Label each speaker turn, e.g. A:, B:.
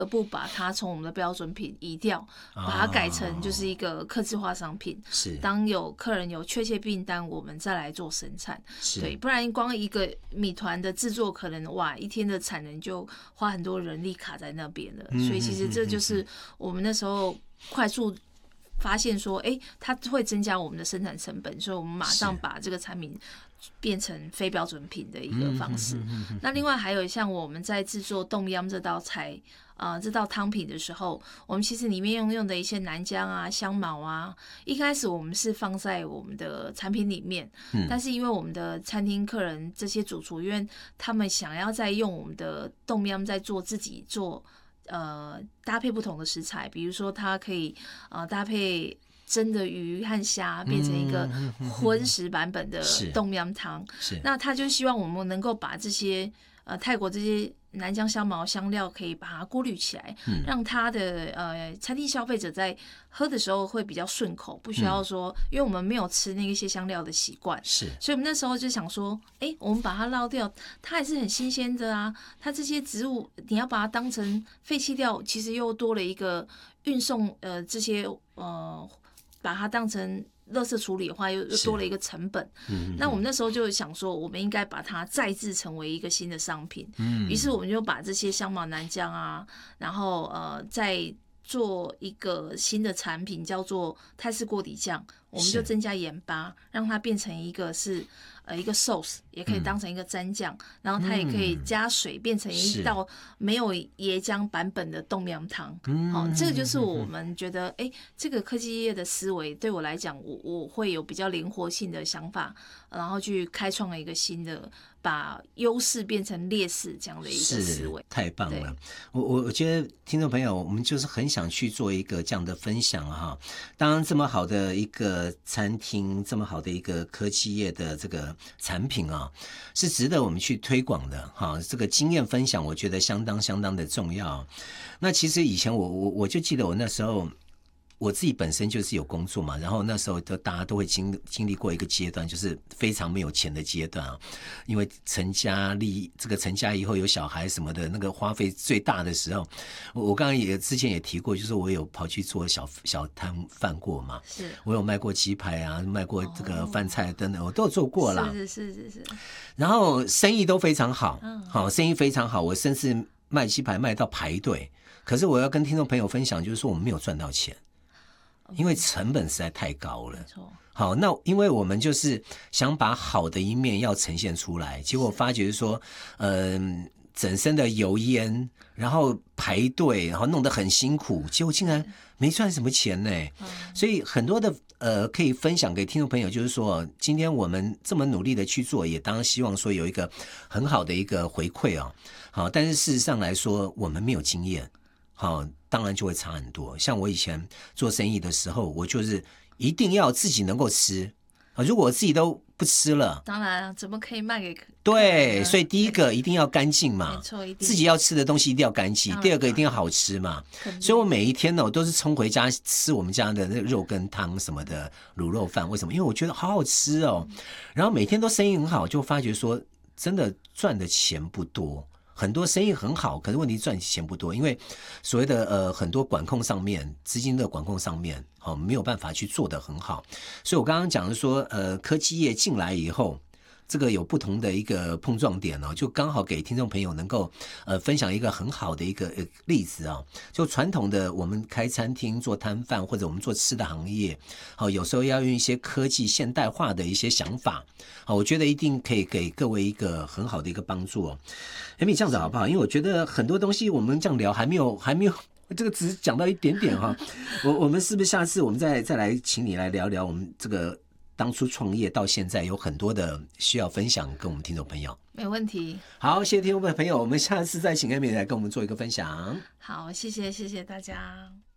A: 不把它从我们的标准品移掉，把它改成就是一个客制化商品。
B: 是，
A: 当有客人有确切订单，我们再来做生产。对，不然光一个米团的制作，可能哇，一天的产能就花很多人力卡在那边了。所以其实这就是我们那时候快速发现说，它会增加我们的生产成本，所以我们马上把这个产品变成非标准品的一个方式。那另外还有像我们在制作冻央这道菜这道汤品的时候，我们其实里面用的一些南姜啊、香茅啊，一开始我们是放在我们的产品里面，但是因为我们的餐厅客人这些主厨，因为他们想要再用我们的冻央再自己做搭配不同的食材，比如说它可以搭配蒸的鱼和虾，变成一个荤食版本的冻央汤。那他就希望我们能够把这些泰国这些南姜、香茅、香料可以把它过滤起来，让他的餐厅消费者在喝的时候会比较顺口，不需要说，因为我们没有吃那些香料的习惯，所以我们那时候就想说，我们把它捞掉，它还是很新鲜的啊。它这些植物你要把它当成废弃掉，其实又多了一个运送这些把它当成垃圾处理的话，又多了一个成本。那我们那时候就想说，我们应该把它再制成为一个新的商品。于是我们就把这些香茅、南姜啊，然后再做一个新的产品，叫做泰式锅底酱。我们就增加盐巴，让它变成一个一个 sauce， 也可以当成一个蘸酱，然后它也可以加水变成一道没有椰浆版本的冻央汤。这个就是我们觉得，这个科技业的思维对我来讲，我会有比较灵活性的想法，然后去开创了一个新的，把优势变成劣势这样的一个思维。
B: 太棒了！我觉得听众朋友，我们就是很想去做一个这样的分享哈。当然，这么好的一个餐厅，这么好的一个科技业的这个产品是值得我们去推广的哈。这个经验分享，我觉得相当的重要。那其实以前我就记得我那时候。我自己本身就是有工作嘛，然后那时候大家都会经历过一个阶段，就是非常没有钱的阶段因为成家以后有小孩什么的，那个花费最大的时候，我刚刚之前也提过，就是我有跑去做小摊贩过嘛，我有卖过鸡排啊，卖过这个饭菜等等，我都有做过啦。
A: 是。
B: 然后生意都非常好，生意非常好，我甚至卖鸡排卖到排队。可是我要跟听众朋友分享，就是说我们没有赚到钱。因为成本实在太高了。好，那因为我们就是想把好的一面要呈现出来，结果发觉说，整身的油烟，然后排队，然后弄得很辛苦，结果竟然没赚什么钱呢。所以很多的可以分享给听众朋友，就是说，今天我们这么努力的去做，也当然希望说有一个很好的一个回馈好，但是事实上来说，我们没有经验。好，当然就会差很多。像我以前做生意的时候，我就是一定要自己能够吃如果我自己都不吃了，
A: 当然怎么可以卖给
B: 对，所以第一个一定要干净嘛，
A: 没错，
B: 自己要吃的东西一定要干净。第二个一定要好吃嘛，所以我每一天呢，我都是冲回家吃我们家的那个肉跟汤什么的卤肉饭。为什么？因为我觉得好好吃然后每天都生意很好，就发觉说真的赚的钱不多。很多生意很好，可是问题赚钱不多，因为所谓的很多管控上面，资金的管控上面没有办法去做得很好。所以我刚刚讲的说科技业进来以后，这个有不同的一个碰撞点就刚好给听众朋友能够分享一个很好的一个例子就传统的我们开餐厅做摊贩或者我们做吃的行业有时候要用一些科技现代化的一些想法我觉得一定可以给各位一个很好的一个帮助Amy 这样子好不好？因为我觉得很多东西我们这样聊还没有这个只是讲到一点点我们是不是下次我们再来请你来聊聊我们这个当初创业到现在有很多的需要分享跟我们听众朋友。
A: 没问题。
B: 好，谢谢听众朋友，我们下次再请 Amy 来跟我们做一个分享。
A: 好，谢谢大家。